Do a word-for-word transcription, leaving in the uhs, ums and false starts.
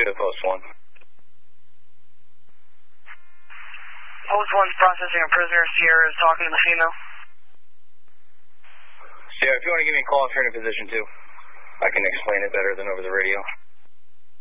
two to post one. Post one's processing a prisoner. Sierra is talking to the female. Sierra, if you want to give me a call if you're in a position to, I can explain it better than over the radio.